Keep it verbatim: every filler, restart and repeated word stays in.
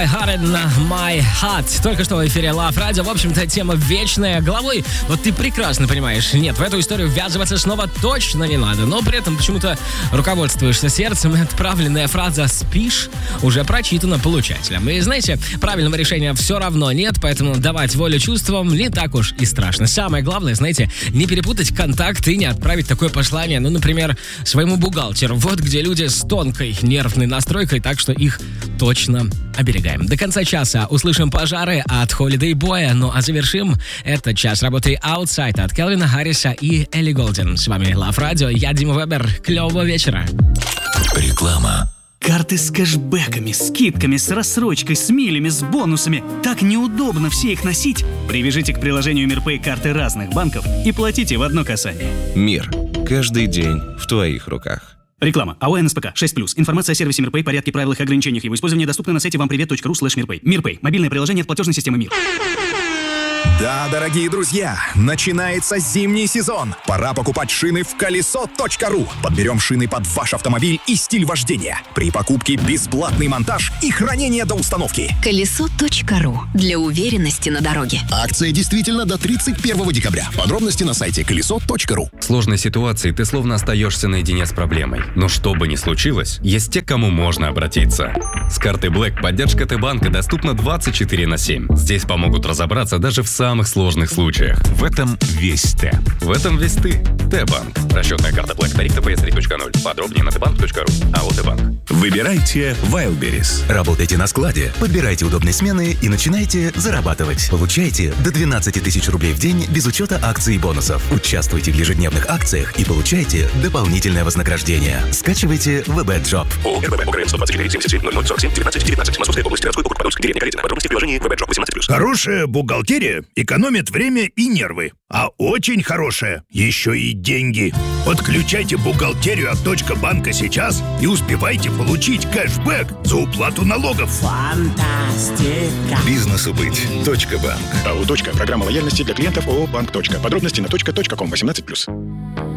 My Heart in My Heart. Только что в эфире Love Radio. В общем-то, тема вечная. Головой, вот ты прекрасно понимаешь, нет, в эту историю ввязываться снова точно не надо. Но при этом почему-то руководствуешься сердцем. Отправленная фраза «спишь» уже прочитана получателем. И знаете, правильного решения все равно нет, поэтому давать волю чувствам не так уж и страшно. Самое главное, знаете, не перепутать контакт и не отправить такое послание, ну, например, своему бухгалтеру. Вот где люди с тонкой нервной настройкой, так что их точно оберегаем. До конца часа услышим пожары от Holiday Boy, ну а завершим этот час работы Outside от Кельвина Харриса и Элли Голден. С вами Love Radio, я Дима Вебер. Клевого вечера. Реклама. Карты с кэшбэками, скидками, с рассрочкой, с милями, с бонусами. Так неудобно все их носить. Привяжите к приложению Мирпэй карты разных банков и платите в одно касание. Мир. Каждый день в твоих руках. Реклама. АО НСПК шесть плюс. Информация о сервисе Мирпэй, порядке, правилах и ограничениях его использования доступна на сайте вампривет точка ру слэш мирпэй. Мирпэй. Мобильное приложение от платежной системы Мир. Да, дорогие друзья, начинается зимний сезон. Пора покупать шины в колесо точка ру. Подберем шины под ваш автомобиль и стиль вождения. При покупке бесплатный монтаж и хранение до установки. колесо точка ру. Для уверенности на дороге. Акция действительно до тридцать первого декабря. Подробности на сайте колесо точка ру. В сложной ситуации ты словно остаешься наедине с проблемой. Но что бы ни случилось, есть те, к кому можно обратиться. С карты Black поддержка Т-банка доступна двадцать четыре на семь. Здесь помогут разобраться даже в самых сложных случаях. В этом весь Т. В этом весь ты. Т-банк. Расчетная карта Black. Тариф тэ пэ эс три точка ноль. Подробнее на тэ банк точка ру. АО Т-банк. Выбирайте Wildberries. Работайте на складе, подбирайте удобные смены и начинайте зарабатывать. Получайте до двенадцать тысяч рублей в день без учета акций и бонусов. Участвуйте в ежедневных акциях и получайте дополнительное вознаграждение. Скачивайте вэ бэ джоб. ООО РББ ОГРН сто двадцать четыре семьдесят семь ноль ноль сорок семь девятнадцать девятнадцать. Московская область, городской округ, Подольск, деревня Калитина. Подробности в приложении вэ бэ джоб восемнадцать плюс. Хорошая бухгалтерия экономит время и нервы. А очень хорошая еще и деньги. Подключайте бухгалтерию от Точка банка сейчас и успевайте получить кэшбэк за уплату налогов. Фантастика. Бизнесу быть. Точка банк. АО «Точка». Программа лояльности для клиентов ООО «Банк. Точка». Подробности на точка точка ком восемнадцать плюс.